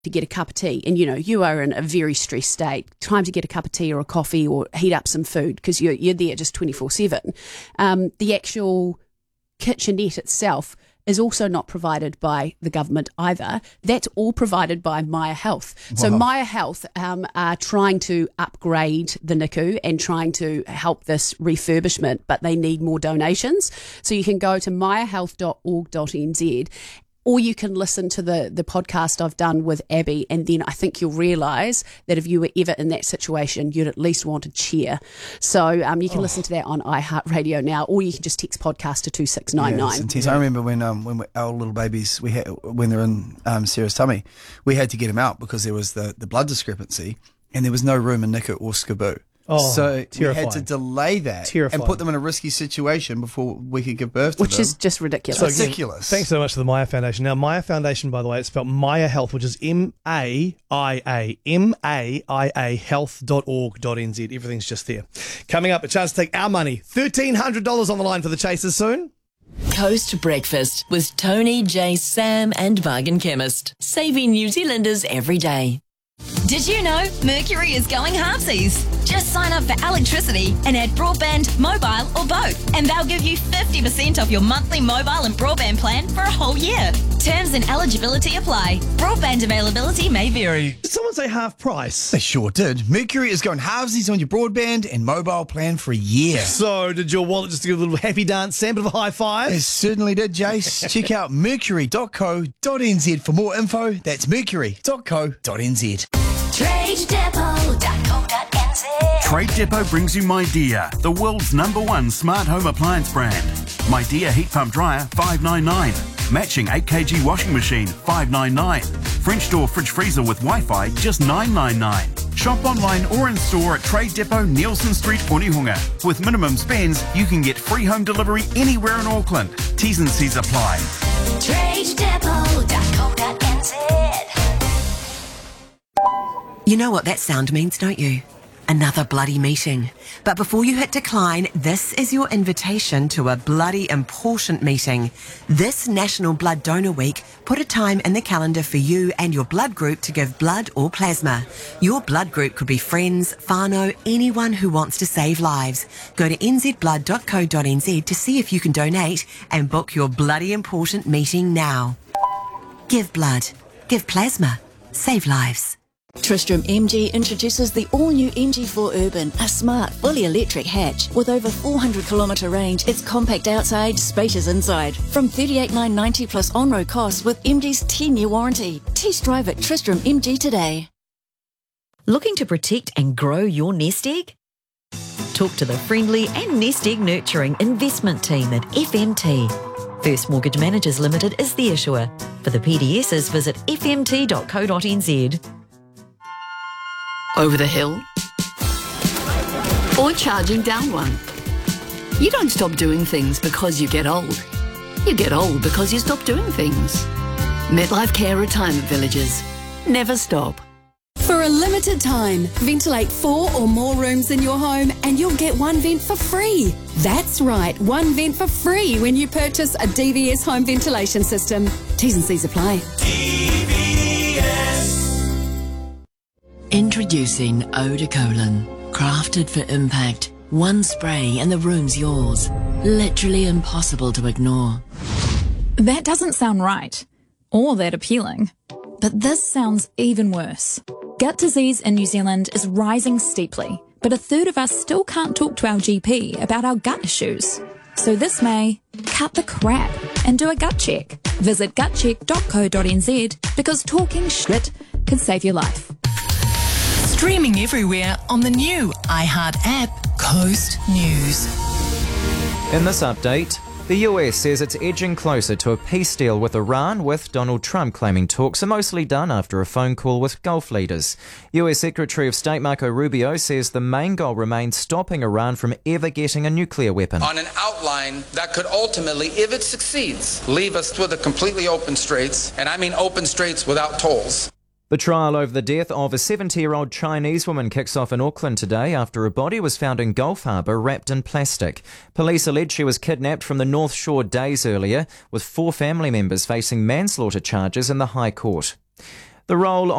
to get a cup of tea, and you are in a very stressed state, time to get a cup of tea or a coffee or heat up some food because you're there just 24/7. The actual kitchenette itself is also not provided by the government either. That's all provided by Maya Health. Wow. So Maya Health are trying to upgrade the NICU and trying to help this refurbishment, but they need more donations. So you can go to mayahealth.org.nz, or you can listen to the podcast I've done with Abby, and then I think you'll realise that if you were ever in that situation, you'd at least want a chair. So you can listen to that on iHeartRadio now, or you can just text podcast to 2699. I remember when our little babies, when they're in Sarah's tummy, we had to get them out because there was the blood discrepancy, and there was no room in NICU or Skaboo. So terrifying. We had to delay that and put them in a risky situation before we could give birth to them. Which is just ridiculous. So ridiculous. Thanks so much to the Maya Foundation. Now, Maya Foundation, by the way, it's spelled Maya Health, which is MAIA health.org.nz. Everything's just there. Coming up, a chance to take our money. $1,300 on the line for the Chasers soon. Coast Breakfast with Tony, Jay, Sam and Bargain Chemist. Saving New Zealanders every day. Did you know Mercury is going halvesies? Just sign up for electricity and add broadband, mobile or both, and they'll give you 50% off your monthly mobile and broadband plan for a whole year. Terms and eligibility apply. Broadband availability may vary. Did someone say half price? They sure did. Mercury is going halvesies on your broadband and mobile plan for a year. So did your wallet just do a little happy dance, Sam, bit of a high five? It certainly did, Jace. Check out mercury.co.nz for more info. That's mercury.co.nz. TradeDepot.co.nz. Trade Depot brings you MyDear, the world's #1 smart home appliance brand. MyDear heat pump dryer, $599. Matching 8 kg washing machine, $599. French door fridge freezer with Wi-Fi, just $999. Shop online or in store at Trade Depot, Nielsen Street, Onehunga. With minimum spends, you can get free home delivery anywhere in Auckland. T's and C's apply. TradeDepot.co.nz. You know what that sound means, don't you? Another bloody meeting. But before you hit decline, this is your invitation to a bloody important meeting. This National Blood Donor Week, put a time in the calendar for you and your blood group to give blood or plasma. Your blood group could be friends, whānau, anyone who wants to save lives. Go to nzblood.co.nz to see if you can donate and book your bloody important meeting now. Give blood. Give plasma. Save lives. Tristram MG introduces the all-new MG4 Urban, a smart, fully electric hatch. With over 400-kilometre range, it's compact outside, spacious inside. From $38,990 plus on-road costs with MG's 10-year warranty. Test drive at Tristram MG today. Looking to protect and grow your nest egg? Talk to the friendly and nest egg nurturing investment team at FMT. First Mortgage Managers Limited is the issuer. For the PDSs, visit fmt.co.nz. Over the hill or charging down one. You don't stop doing things because you get old. You get old because you stop doing things. MetLife Care Retirement Villages. Never stop. For a limited time, ventilate 4 or more rooms in your home and you'll get one vent for free. That's right, one vent for free when you purchase a DVS home ventilation system. T's and C's apply. DVS. Introducing Eau de Cologne. Crafted for impact. One spray and the room's yours. Literally impossible to ignore. That doesn't sound right, or that appealing. But this sounds even worse. Gut disease in New Zealand is rising steeply, but a third of us still can't talk to our GP about our gut issues. So this May, cut the crap and do a gut check. Visit gutcheck.co.nz because talking shit can save your life. Streaming everywhere on the new iHeart app, Coast News. In this update, the US says it's edging closer to a peace deal with Iran, with Donald Trump claiming talks are mostly done after a phone call with Gulf leaders. US Secretary of State Marco Rubio says the main goal remains stopping Iran from ever getting a nuclear weapon. On an outline that could ultimately, if it succeeds, leave us with a completely open straits, and I mean open straits without tolls. The trial over the death of a 70-year-old Chinese woman kicks off in Auckland today after a body was found in Gulf Harbour wrapped in plastic. Police allege she was kidnapped from the North Shore days earlier, with 4 family members facing manslaughter charges in the High Court. The role